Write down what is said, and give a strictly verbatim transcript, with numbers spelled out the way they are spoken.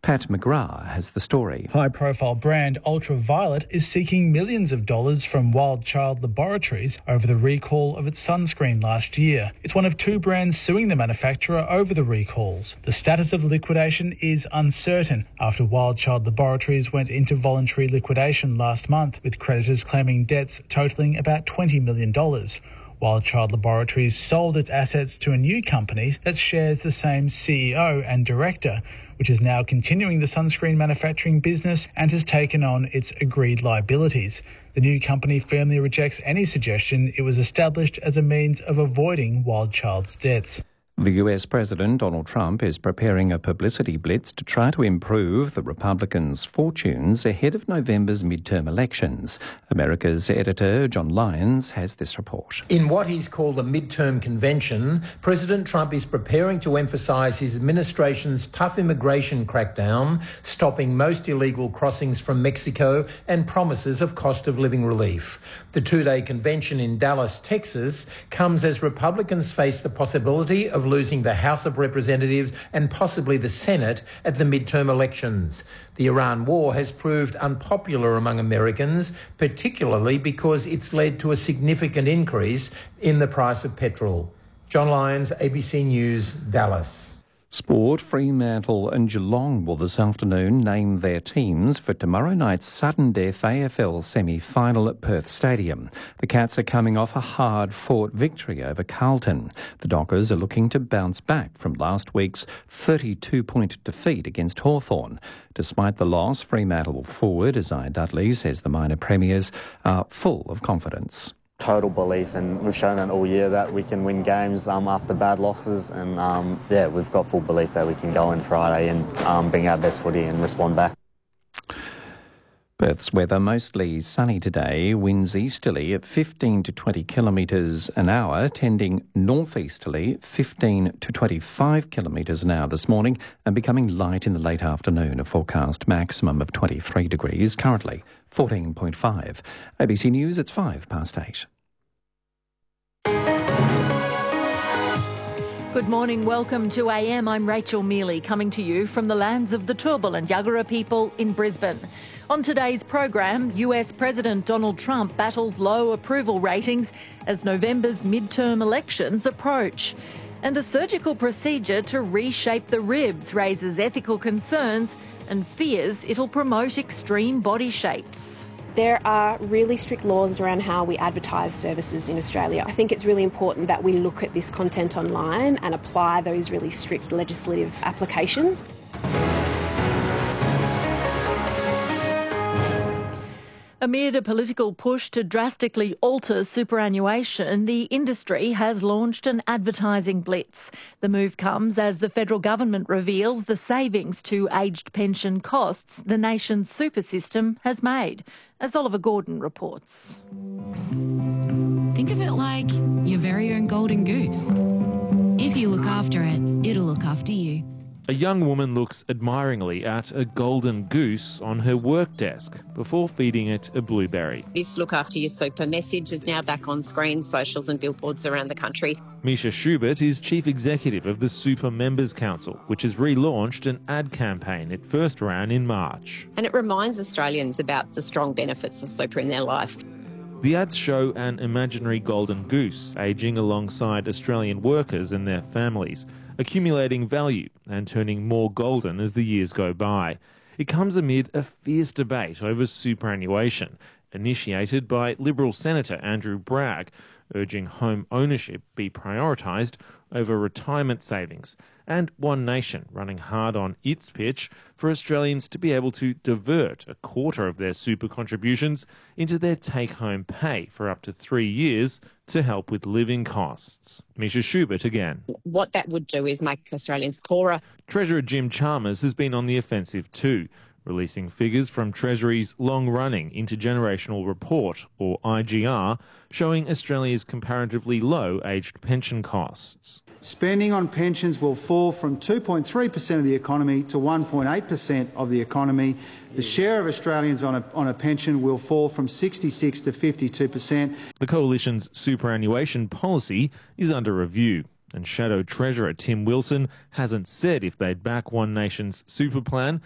Pat McGrath has the story. High-profile brand Ultraviolet is seeking millions of dollars from Wild Child Laboratories over the recall of its sunscreen last year. It's one of two brands suing the manufacturer over the recalls. The status of the liquidation is uncertain after Wild Child Laboratories went into voluntary liquidation last month, with creditors claiming debts totalling about twenty million dollars. Wild Child Laboratories sold its assets to a new company that shares the same C E O and director, which is now continuing the sunscreen manufacturing business and has taken on its agreed liabilities. The new company firmly rejects any suggestion it was established as a means of avoiding Wild Child's debts. The U S President Donald Trump is preparing a publicity blitz to try to improve the Republicans' fortunes ahead of November's midterm elections. America's editor John Lyons has this report. In what he's called a midterm convention, President Trump is preparing to emphasise his administration's tough immigration crackdown, stopping most illegal crossings from Mexico, and promises of cost of living relief. The two-day convention in Dallas, Texas, comes as Republicans face the possibility of losing the House of Representatives and possibly the Senate at the midterm elections. The Iran war has proved unpopular among Americans, particularly because it's led to a significant increase in the price of petrol. John Lyons, A B C News, Dallas. Sport, Fremantle and Geelong will this afternoon name their teams for tomorrow night's sudden death A F L semi-final at Perth Stadium. The Cats are coming off a hard-fought victory over Carlton. The Dockers are looking to bounce back from last week's thirty-two point defeat against Hawthorn. Despite the loss, Fremantle forward Isaiah Dudley says the minor premiers are full of confidence. Total belief, and we've shown that all year that we can win games um, after bad losses, and um, yeah, we've got full belief that we can go in Friday and um, bring our best footy and respond back. Perth's weather mostly sunny today, winds easterly at fifteen to twenty kilometres an hour, tending northeasterly fifteen to twenty-five kilometres an hour this morning and becoming light in the late afternoon. A forecast maximum of twenty-three degrees, currently fourteen point five. A B C News, it's five past eight. Good morning, welcome to A M. I'm Rachel Mealy, coming to you from the lands of the Turrbal and Yagara people in Brisbane. On today's program, U S President Donald Trump battles low approval ratings as November's midterm elections approach. And a surgical procedure to reshape the ribs raises ethical concerns and fears it'll promote extreme body shapes. There are really strict laws around how we advertise services in Australia. I think it's really important that we look at this content online and apply those really strict legislative applications. Amid a political push to drastically alter superannuation, the industry has launched an advertising blitz. The move comes as the federal government reveals the savings to aged pension costs the nation's super system has made, as Oliver Gordon reports. Think of it like your very own golden goose. If you look after it, it'll look after you. A young woman looks admiringly at a golden goose on her work desk before feeding it a blueberry. This Look After Your Super message is now back on screens, socials and billboards around the country. Misha Schubert is Chief Executive of the Super Members Council, which has relaunched an ad campaign it first ran in March. And it reminds Australians about the strong benefits of super in their life. The ads show an imaginary golden goose ageing alongside Australian workers and their families, accumulating value and turning more golden as the years go by. It comes amid a fierce debate over superannuation, initiated by Liberal Senator Andrew Bragg, urging home ownership be prioritised over retirement savings, and One Nation running hard on its pitch for Australians to be able to divert a quarter of their super contributions into their take-home pay for up to three years to help with living costs. Misha Schubert again. What that would do is make Australians poorer. Treasurer Jim Chalmers has been on the offensive too, releasing figures from Treasury's long-running Intergenerational Report, or I G R, showing Australia's comparatively low aged pension costs. Spending on pensions will fall from two point three percent of the economy to one point eight percent of the economy. The share of Australians on a, on a pension will fall from sixty-six to fifty-two percent. The Coalition's superannuation policy is under review, and Shadow Treasurer Tim Wilson hasn't said if they'd back One Nation's super plan